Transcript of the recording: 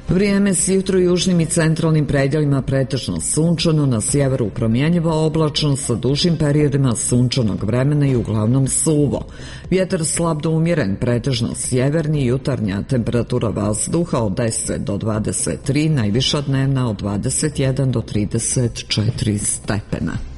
Vrijeme s jutro u južnim i centralnim predjelima pretežno sunčano, na sjeveru promjenjivo oblačno sa dužim periodima sunčanog vremena i uglavnom suvo. Vjetar slab do umjeren, pretežno sjeverni, jutarnja temperatura vazduha od 10 do 23, najviša dnevna od 21 do 34 stepena.